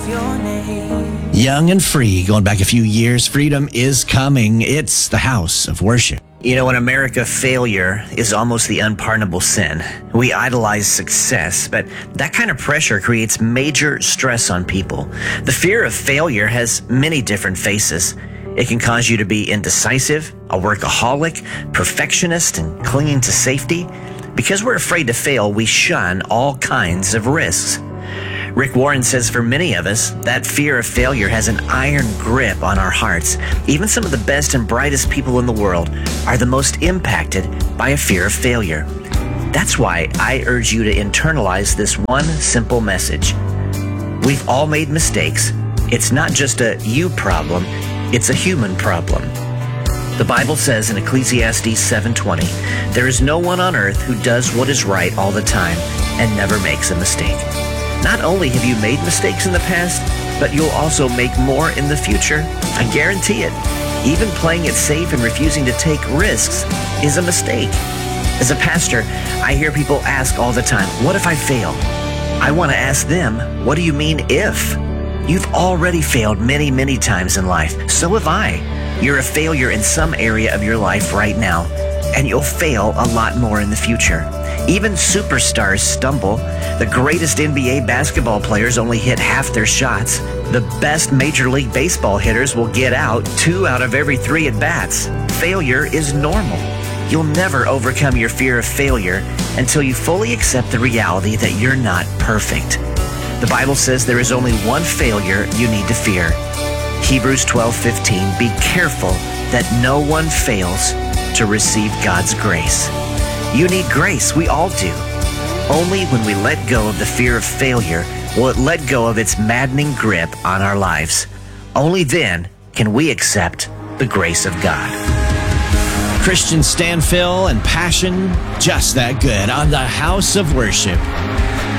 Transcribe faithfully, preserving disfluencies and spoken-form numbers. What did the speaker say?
of your name. Young and free, going back a few years, freedom is coming. It's the house of worship. You know, in America, failure is almost the unpardonable sin. We idolize success, but that kind of pressure creates major stress on people. The fear of failure has many different faces. It can cause you to be indecisive, a workaholic, perfectionist, and clinging to safety. Because we're afraid to fail, we shun all kinds of risks. Rick Warren says for many of us, that fear of failure has an iron grip on our hearts. Even some of the best and brightest people in the world are the most impacted by a fear of failure. That's why I urge you to internalize this one simple message. We've all made mistakes. It's not just a you problem, it's a human problem. The Bible says in Ecclesiastes seven twenty, there is no one on earth who does what is right all the time and never makes a mistake. Not only have you made mistakes in the past, but you'll also make more in the future. I guarantee it. Even playing it safe and refusing to take risks is a mistake. As a pastor, I hear people ask all the time, what if I fail? I want to ask them, what do you mean if? You've already failed many, many times in life. So have I. You're a failure in some area of your life right now, and you'll fail a lot more in the future. Even superstars stumble. The greatest N B A basketball players only hit half their shots. The best Major League Baseball hitters will get out two out of every three at-bats. Failure is normal. You'll never overcome your fear of failure until you fully accept the reality that you're not perfect. The Bible says there is only one failure you need to fear. Hebrews twelve fifteen, be careful that no one fails to receive God's grace. You need grace, we all do. Only when we let go of the fear of failure will it let go of its maddening grip on our lives. Only then can we accept the grace of God. Christian Stanfill and passion just that good on the house of worship.